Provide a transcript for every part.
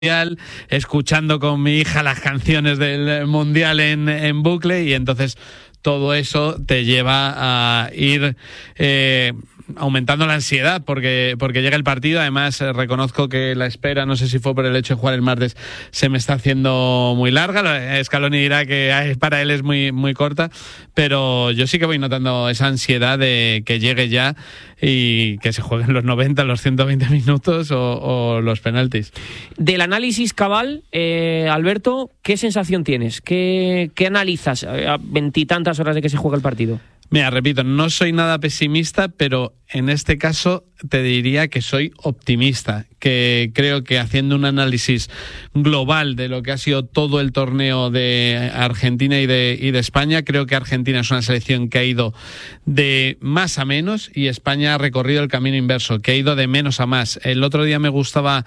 escuchando con mi hija las canciones del Mundial en bucle, y entonces todo eso te lleva a ir aumentando la ansiedad porque llega el partido. Además, reconozco que la espera, no sé si fue por el hecho de jugar el martes, se me está haciendo muy larga. Scaloni dirá que para él es muy, muy corta, pero yo sí que voy notando esa ansiedad de que llegue ya y que se jueguen los 90, los 120 minutos o los penaltis. Del análisis cabal, Alberto, ¿qué sensación tienes? ¿Qué analizas a veintitantas horas de que se juega el partido? Mira, repito, no soy nada pesimista, pero en este caso te diría que soy optimista, que creo que haciendo un análisis global de lo que ha sido todo el torneo de Argentina y de España, creo que Argentina es una selección que ha ido de más a menos y España ha recorrido el camino inverso, que ha ido de menos a más. El otro día me gustaba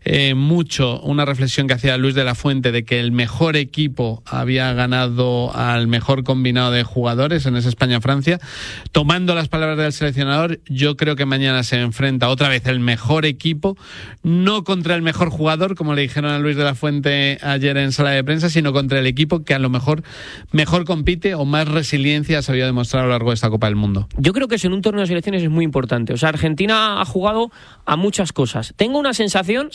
mucho una reflexión que hacía Luis de la Fuente de que el mejor equipo había ganado al mejor combinado de jugadores en esa España-Francia. Tomando las palabras del seleccionador, yo creo que mañana se enfrenta otra vez el mejor equipo, no contra el mejor jugador, como le dijeron a Luis de la Fuente ayer en sala de prensa, sino contra el equipo que a lo mejor compite o más resiliencia ha sabido demostrar a lo largo de esta Copa del Mundo. Yo creo que eso en un torneo de selecciones es muy importante. O sea, Argentina ha jugado a muchas cosas. Tengo una sensación,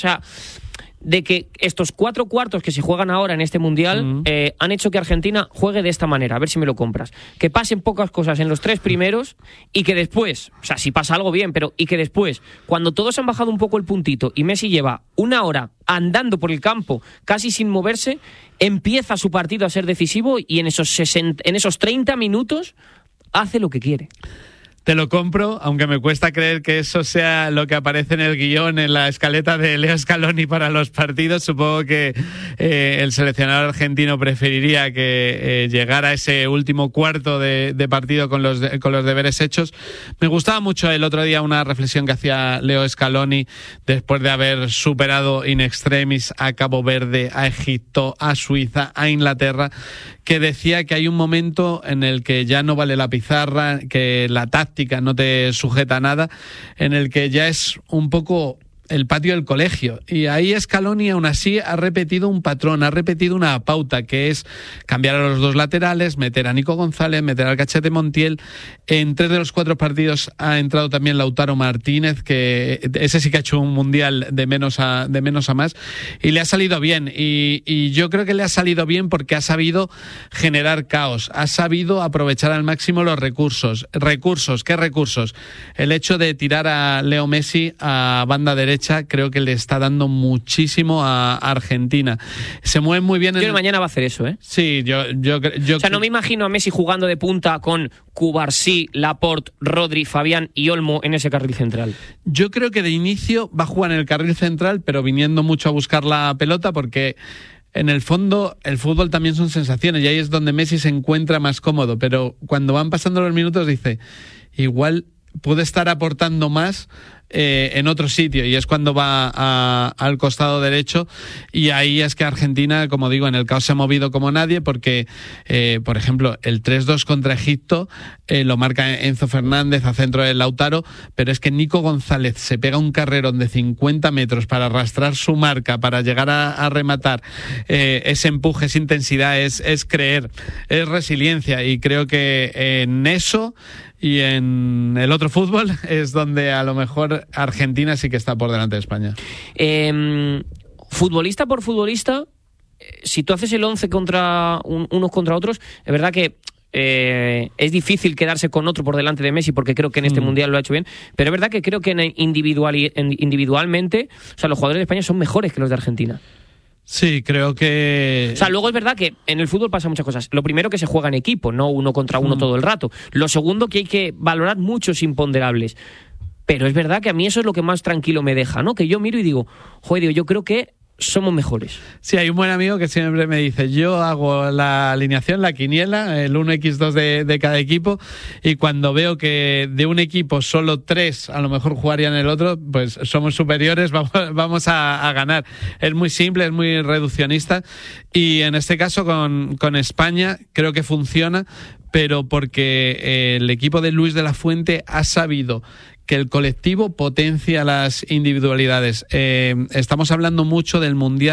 de que estos 4 cuartos que se juegan ahora en este Mundial han hecho que Argentina juegue de esta manera, a ver si me lo compras. Que pasen pocas cosas en los 3 primeros y que después, si pasa algo bien, y que después, cuando todos han bajado un poco el puntito y Messi lleva 1 hora andando por el campo, casi sin moverse, empieza su partido a ser decisivo y en esos 30 minutos hace lo que quiere. Te lo compro, aunque me cuesta creer que eso sea lo que aparece en el guión, en la escaleta de Leo Scaloni para los partidos. Supongo que el seleccionador argentino preferiría que llegara ese último cuarto de partido con los deberes hechos. Me gustaba mucho el otro día una reflexión que hacía Leo Scaloni después de haber superado in extremis a Cabo Verde, a Egipto, a Suiza, a Inglaterra, que decía que hay un momento en el que ya no vale la pizarra, que la táctica no te sujeta a nada, en el que ya es un poco el patio del colegio. Y ahí Scaloni aún así ha repetido un patrón, ha repetido una pauta, que es cambiar a los 2 laterales, meter a Nico González, meter al Cachete Montiel. En 3 de los 4 partidos ha entrado también Lautaro Martínez, que ese sí que ha hecho un Mundial de menos a más, y le ha salido bien. Y yo creo que le ha salido bien porque ha sabido generar caos, ha sabido aprovechar al máximo los recursos. ¿Qué recursos? El hecho de tirar a Leo Messi a banda derecha creo que le está dando muchísimo a Argentina. Se mueve muy bien. Yo creo que mañana va a hacer eso, ¿eh? Sí, yo no me imagino a Messi jugando de punta con Cubarsí, Laporte, Rodri, Fabián y Olmo en ese carril central. Yo creo que de inicio va a jugar en el carril central, pero viniendo mucho a buscar la pelota, porque en el fondo el fútbol también son sensaciones y ahí es donde Messi se encuentra más cómodo, pero cuando van pasando los minutos dice, igual puede estar aportando más en otro sitio, y es cuando va al costado derecho, y ahí es que Argentina, como digo, en el caos se ha movido como nadie, porque por ejemplo el 3-2 contra Egipto lo marca Enzo Fernández a centro del Lautaro, pero es que Nico González se pega un carrerón de 50 metros para arrastrar su marca, para llegar a rematar. Ese empuje, esa intensidad es creer, es resiliencia, y creo que en eso y en el otro fútbol es donde a lo mejor Argentina sí que está por delante de España. Futbolista por futbolista, si tú haces el 11 unos contra otros, es verdad que es difícil quedarse con otro por delante de Messi, porque creo que en este Mundial lo ha hecho bien, pero es verdad que creo que individualmente, los jugadores de España son mejores que los de Argentina. Sí, creo que... luego es verdad que en el fútbol pasan muchas cosas. Lo primero, que se juega en equipo, no uno contra uno todo el rato. Lo segundo, que hay que valorar muchos imponderables. Pero es verdad que a mí eso es lo que más tranquilo me deja, ¿no? Que yo miro y digo, yo creo que somos mejores. Sí, hay un buen amigo que siempre me dice, yo hago la alineación, la quiniela, el 1x2 de cada equipo, y cuando veo que de un equipo solo 3 a lo mejor jugarían el otro, pues somos superiores, vamos a ganar. Es muy simple, es muy reduccionista, y en este caso con España creo que funciona, pero porque el equipo de Luis de la Fuente ha sabido que el colectivo potencia las individualidades. Estamos hablando mucho del Mundial